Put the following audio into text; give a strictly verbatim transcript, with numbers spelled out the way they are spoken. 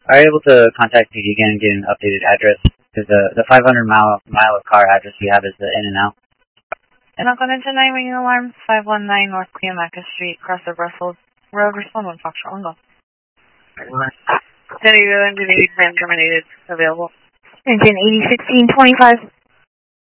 Are you able to contact P G again and get an updated address? Because the, the five hundred mile, mile of car address we have is the in and out. And I'll go into nine ringing alarm, five one nine North Cleomaca Street, cross of Russell Road, respond one Foxtrot Lingo. City, engine eighty, plan terminated, available. Engine eighty, sixteen, twenty-five.